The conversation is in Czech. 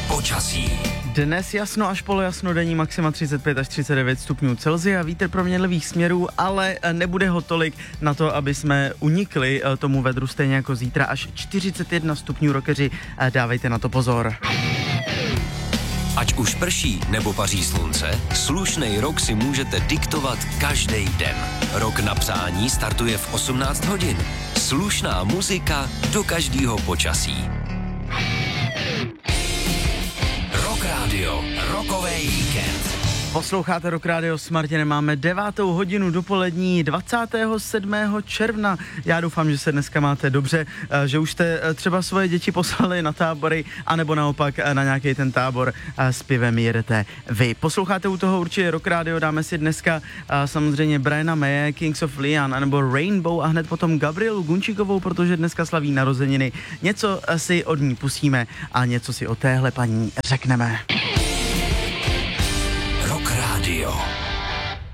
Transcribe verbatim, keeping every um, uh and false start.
počasí. Dnes jasno až polojasno, denní maxima třicet pět až třicet devět stupňů Celsia, vítr proměnlivých směrů, ale nebude ho tolik na to, aby jsme unikli tomu vedru, stejně jako zítra až čtyřicet jedna stupňů, rokeři, dávejte na to pozor. Ať už prší nebo paří slunce, slušnej rok si můžete diktovat každý den. Rok na přání startuje v osmnáct hodin. Slušná muzika do každého počasí. Rock Radio, rokovej víkend. Posloucháte Rock Radio s Martinem, máme devátou hodinu dopolední dvacátého sedmého června. Já doufám, že se dneska máte dobře, že už jste třeba svoje děti poslali na tábory, anebo naopak na nějaký ten tábor s pivem jedete vy. Posloucháte u toho určitě Rock Radio, dáme si dneska samozřejmě Briana Maye, Kings of Leon, anebo Rainbow a hned potom Gabrielu Gunčíkovou, protože dneska slaví narozeniny. Něco si od ní pustíme a něco si o téhle paní řekneme. Rock Radio.